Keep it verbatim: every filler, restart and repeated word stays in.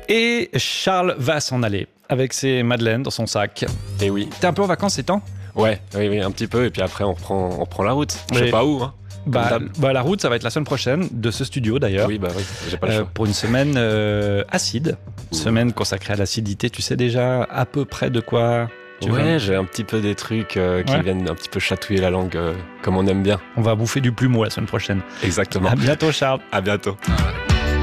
Et Charles va s'en aller avec ses madeleines dans son sac. Et oui. T'es un peu en vacances ces temps ? Ouais, oui, oui, un petit peu. Et puis après, on reprend, on reprend la route. Je Oui. sais pas où. Hein. Bah, bah, la route, ça va être la semaine prochaine, de ce studio d'ailleurs. Oui, bah oui, j'ai pas le euh, choix. Pour une semaine euh, acide. Une semaine consacrée à l'acidité. Tu sais déjà à peu près de quoi tu Ouais, vas... j'ai un petit peu des trucs euh, qui Ouais. viennent un petit peu chatouiller la langue euh, comme on aime bien. On va bouffer du plumeau la semaine prochaine. Exactement. À bientôt, Charles. À bientôt. Ah, ouais.